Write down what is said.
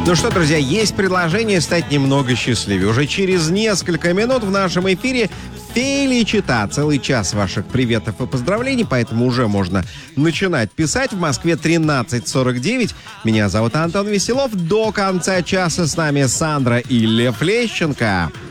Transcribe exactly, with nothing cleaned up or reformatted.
Ну что, друзья, есть предложение стать немного счастливее. Уже через несколько минут в нашем эфире Феличита. Целый час ваших приветов и поздравлений, поэтому уже можно начинать писать. В Москве тринадцать сорок девять. Меня зовут Антон Веселов. До конца часа с нами Сандра и Лев Лещенко.